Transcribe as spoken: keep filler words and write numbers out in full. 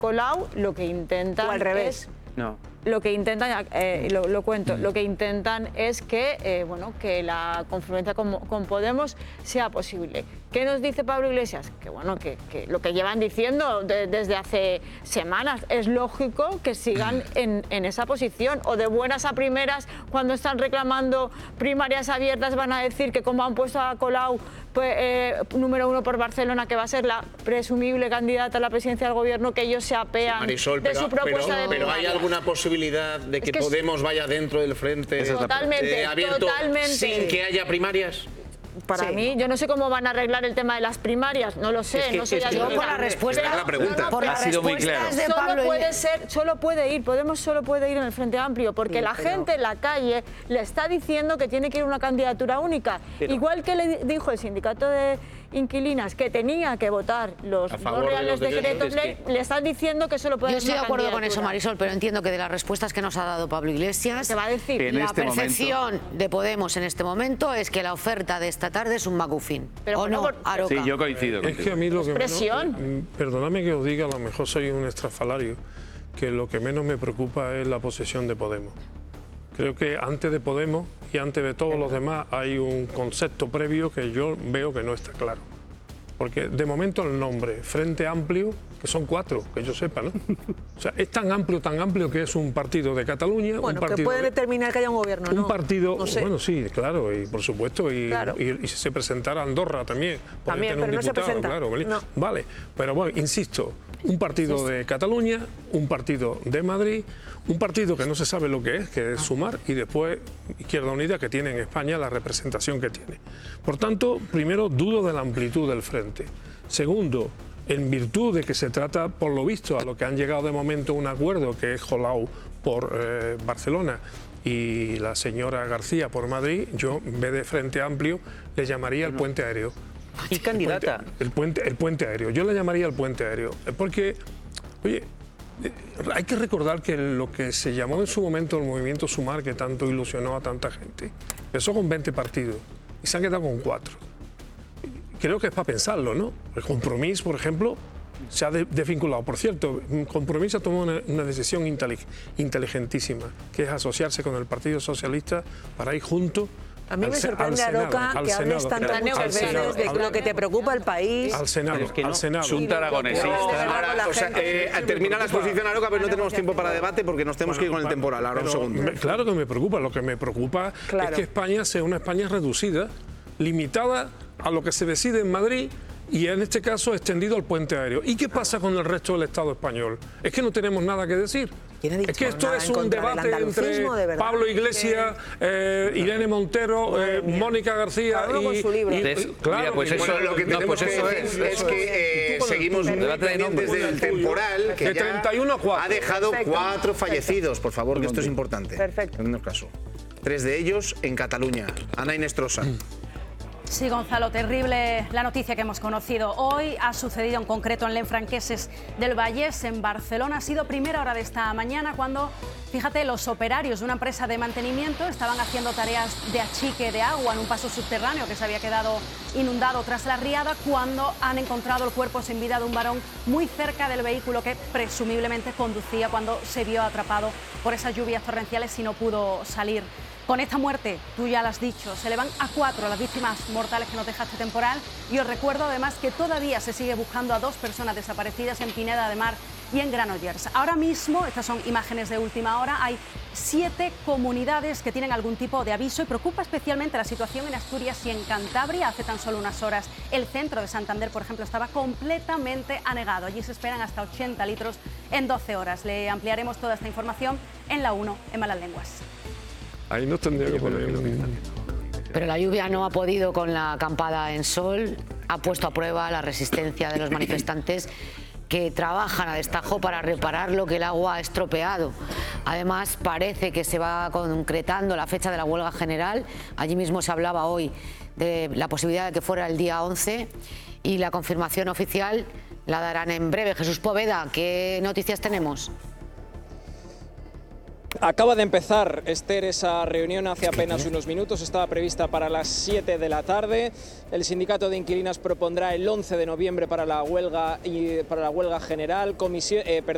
Colau lo que intentan o al revés. es... No. Lo que intentan, eh, lo, lo cuento, lo que intentan es que, eh, bueno, que la confluencia con, con Podemos sea posible. ¿Qué nos dice Pablo Iglesias? Que bueno, que, que lo que llevan diciendo de, desde hace semanas, es lógico que sigan en, en esa posición, o de buenas a primeras, cuando están reclamando primarias abiertas, van a decir que como han puesto a Colau pues, eh, número uno por Barcelona, que va a ser la presumible candidata a la presidencia del gobierno, que ellos se apean Marisol, de pero, su propuesta pero, de pero ¿hay primarias. alguna posibilidad de que, Es que Podemos vaya dentro del frente totalmente, eh, abierto totalmente. sin que haya primarias? Para Sí. mí, yo no sé cómo van a arreglar el tema de las primarias, no lo sé, Es que- no soy es que- adivina. Yo por la respuesta, Esa es la pregunta. por las Ha sido muy claro. respuestas de Solo Pablo puede Iglesias. ser, solo puede ir, Podemos solo puede ir en el Frente Amplio, porque Sí, la pero- gente en la calle le está diciendo que tiene que ir una candidatura única. Pero- Igual que le dijo el sindicato de inquilinas que tenía que votar los A dos favor de reales los decretos, decretos es ley, que- le están diciendo que solo puede Yo haber estoy de una acuerdo con eso, candidatura. Marisol, pero entiendo que de las respuestas que nos ha dado Pablo Iglesias, Te va a decir, Que en la este percepción de Podemos en este momento es que la oferta de esta tarde es un McGuffin. Pero ¿O bueno, no, por- Aroca? Sí, yo coincido Es que a contigo. mí lo que Presión. menos, eh, perdonadme que os diga, a lo mejor soy un estrafalario, que lo que menos me preocupa es la posesión de Podemos. Creo que antes de Podemos y antes de todos los demás hay un concepto previo que yo veo que no está claro. Porque de momento el nombre, Frente Amplio, que son cuatro, que yo sepa, ¿no? O sea, es tan amplio, tan amplio que es un partido de Cataluña, Bueno, un que partido puede de- determinar que haya un gobierno, un ¿no? partido, No sé. bueno, sí, claro, y por supuesto, y, Claro. y, y si se presentara Andorra también, podría También, tener pero un no se diputado, presenta. claro, ¿vale? No. Vale, pero bueno, insisto, un partido de Cataluña, un partido de Madrid, un partido que no se sabe lo que es, que es Sumar, y después Izquierda Unida, que tiene en España la representación que tiene. Por tanto, primero, dudo de la amplitud del frente. Segundo, en virtud de que se trata, por lo visto, a lo que han llegado de momento un acuerdo, que es Colau por eh, Barcelona y la señora García por Madrid, yo en vez de Frente Amplio le llamaría el puente aéreo. Y candidata. El puente, el puente aéreo, yo le llamaría el puente aéreo, porque, oye, eh, hay que recordar que lo que se llamó en su momento el movimiento Sumar, que tanto ilusionó a tanta gente, empezó con veinte partidos y se han quedado con cuatro. Creo que es para pensarlo, ¿no? El Compromís, por ejemplo, se ha de- desvinculado. Por cierto, Compromís ha tomado una, una decisión intelig- inteligentísima, que es asociarse con el Partido Socialista para ir juntos. A mí al me se- sorprende, al Senado, Aroca, al que hables Senado, tantas al muchas Senado, veces de al- lo que te preocupa el país. al Senado, Pero es que no, al Senado. Junta aragonesista. De verdad, Ahora, con la o sea, gente. eh, termina la exposición Aroca, pero no tenemos tiempo para debate porque nos tenemos que ir con el temporal. Ahora, un Pero segundo. me- claro que me preocupa. Lo que me preocupa Claro. es que España sea una España reducida, limitada a lo que se decide en Madrid y en este caso extendido al puente aéreo. ¿Y qué pasa con el resto del Estado español? Es que no tenemos nada que decir. ¿Quién ha dicho Es que esto nada es en un contra del debate entre andalucismo, de verdad? Pablo Iglesias, eh, Irene Montero, eh, Mónica García Cada uno con y, su libro. y- Des- claro, mira, pues y- eso- Bueno, lo que no, tenemos pues que eso decir es, es, eso que eh, Tú con el seguimos tuyo. muy Debate de pendientes nombres. del temporal que De ya treinta y uno a cuatro. ha dejado Perfecto. cuatro fallecidos. Por favor, que esto es importante. Perfecto. Tenemos caso. Tres de ellos en Cataluña. Ana Inestrosa. Sí, Gonzalo, terrible la noticia que hemos conocido hoy. Ha sucedido en concreto en Lenfranqueses del Vallès, en Barcelona. Ha sido primera hora de esta mañana cuando, fíjate, los operarios de una empresa de mantenimiento estaban haciendo tareas de achique de agua en un paso subterráneo que se había quedado inundado tras la riada, cuando han encontrado el cuerpo sin vida de un varón muy cerca del vehículo que presumiblemente conducía cuando se vio atrapado por esas lluvias torrenciales y no pudo salir. Con esta muerte, tú ya lo has dicho, se elevan a cuatro las víctimas mortales que nos deja este temporal, y os recuerdo además que todavía se sigue buscando a dos personas desaparecidas en Pineda de Mar y en Granollers. Ahora mismo, estas son imágenes de última hora, hay siete comunidades que tienen algún tipo de aviso, y preocupa especialmente la situación en Asturias y en Cantabria. Hace tan solo unas horas el centro de Santander, por ejemplo, estaba completamente anegado. Allí se esperan hasta ochenta litros en doce horas. Le ampliaremos toda esta información en la uno en Malas Lenguas. Ahí nos tendría que poner un... Pero la lluvia no ha podido con la acampada en sol, ha puesto a prueba la resistencia de los manifestantes que trabajan a destajo para reparar lo que el agua ha estropeado. Además, parece que se va concretando la fecha de la huelga general. Allí mismo se hablaba hoy de la posibilidad de que fuera el día once, y la confirmación oficial la darán en breve. Jesús Poveda, ¿qué noticias tenemos? Acaba de empezar, Esther, esa reunión hace apenas unos minutos. Estaba prevista para las siete de la tarde. El sindicato de inquilinas propondrá el once de noviembre para la huelga, y para la huelga general. Comisión, eh, perdón,